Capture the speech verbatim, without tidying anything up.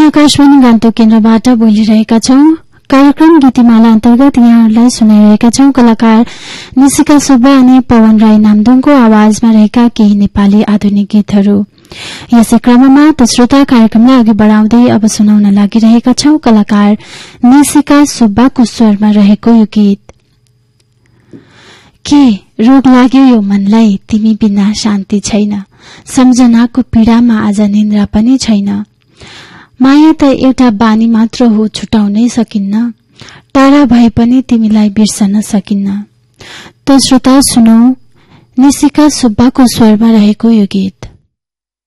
आकाशवाणी गान्तोक केन्द्रबाट बोलिरहेका छौं। कार्यक्रम गीतिमाला अन्तर्गत यहाँहरूलाई सुनाइरहेका छौं कलाकार निशिका सुब्बा अनि पवन राई नाम्दुङको आवाजमा रहेका केही नेपाली आधुनिक गीतहरू। यसै क्रममा त श्रोता कार्यक्रमलाई अघि बढ़ाउँदै अब सुनाउन लागिरहेका छौं कलाकार निशिका सुब्बाको स्वरमा रहेको यो गीत। के रोग लाग्यो यो मनलाई तिमी बिना शान्ति छैन, सम्झनाको पीड़ामा आज निन्द्रा पनि छैन। माया त एउटा बानी मात्र हो छुटाउनै सकिन्न, टाढा भए पनि तिमीलाई बिर्सन सकिन्न। त श्रोता सुनौ निशिका सुब्बाको स्वरमा रहेको यो गीत।